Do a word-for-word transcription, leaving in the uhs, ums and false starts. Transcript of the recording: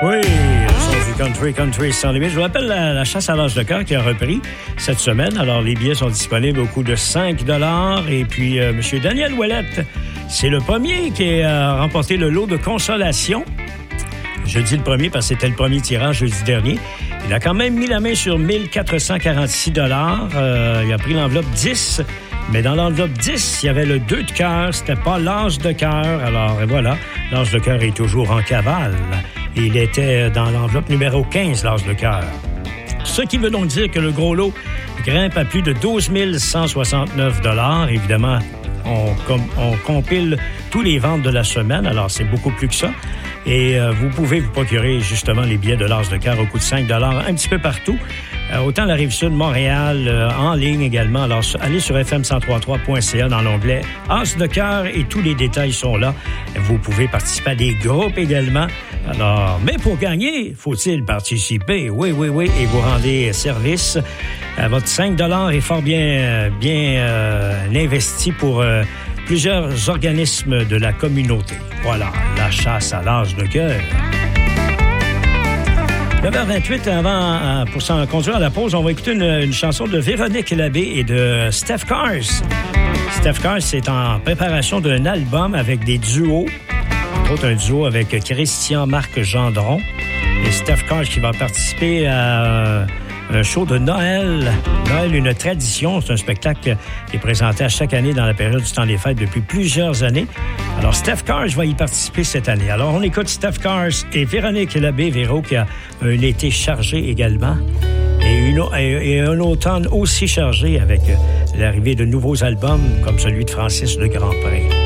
Oui, le son du country, country sans limite. Je vous rappelle la, la chasse à l'âge de cœur qui a repris cette semaine. Alors, les billets sont disponibles au coût de cinq dollars. Et puis, euh, M. Daniel Ouellette, c'est le premier qui a remporté le lot de consolation. Je dis le premier parce que c'était le premier tirage jeudi dernier. Il a quand même mis la main sur mille quatre cent quarante-six dollars. Euh, il a pris l'enveloppe dix. Mais dans l'enveloppe dix, il y avait le deux de cœur. C'était pas l'as de cœur. Alors, voilà, l'as de cœur est toujours en cavale. Il était dans l'enveloppe numéro quinze, l'as de cœur. Ce qui veut donc dire que le gros lot grimpe à plus de douze mille cent soixante-neuf dollars. Évidemment, on, com- on compile tous les ventes de la semaine. Alors, c'est beaucoup plus que ça. Et euh, vous pouvez vous procurer justement les billets de l'as de cœur au coût de cinq dollars un petit peu partout. Euh, autant la Rive-Sud, Montréal, euh, en ligne également. Alors, allez sur f m cent trois point trois point c a dans l'onglet As de cœur et tous les détails sont là. Vous pouvez participer à des groupes également. Alors, mais pour gagner, faut-il participer? Oui, oui, oui. Et vous rendez service. Euh, votre cinq dollars est fort bien, bien euh, investi pour euh, plusieurs organismes de la communauté. Voilà, la chasse à l'as de cœur. neuf heures vingt-huit, avant, pour s'en conduire à la pause, on va écouter une, une chanson de Véronique Labbé et de Steph Cars. Steph Cars, c'est en préparation d'un album avec des duos, entre autres un duo avec Christian Marc Gendron et Steph Cars qui va participer à un show de Noël. Noël, une tradition. C'est un spectacle qui est présenté à chaque année dans la période du temps des fêtes depuis plusieurs années. Alors, Steph Cars va y participer cette année. Alors, on écoute Steph Cars et Véronique Labbé, Véro, qui a un été chargé également. Et, une, et, et un automne aussi chargé avec l'arrivée de nouveaux albums comme celui de Francis Le Grandpré.